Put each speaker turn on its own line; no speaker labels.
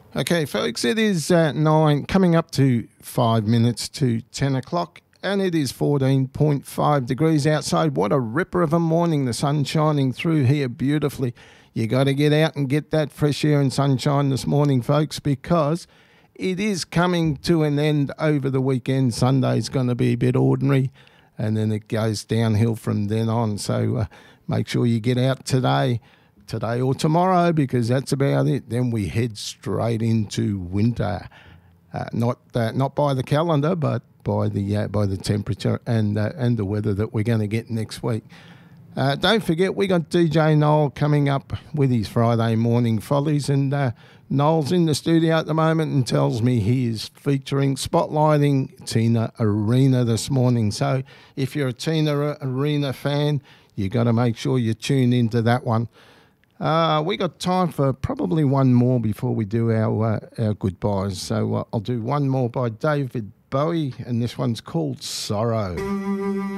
Okay, folks, it is 9, coming up to 5 minutes to 10 o'clock, and it is 14.5 degrees outside. What a ripper of a morning. The sun shining through here beautifully. You got to get out and get that fresh air and sunshine this morning, folks, because it is coming to an end over the weekend. Sunday's going to be a bit ordinary, and then it goes downhill from then on. So make sure you get out today or tomorrow, because that's about it. Then we head straight into winter. Not by the calendar, but by the temperature and the weather that we're going to get next week. Don't forget, we got DJ Noel coming up with his Friday morning follies, and Noel's in the studio at the moment and tells me he is spotlighting Tina Arena this morning. So if you're a Tina Arena fan, you got to make sure you tune into that one. We got time for probably one more before we do our goodbyes. So I'll do one more by David Bowie, and this one's called Sorrow.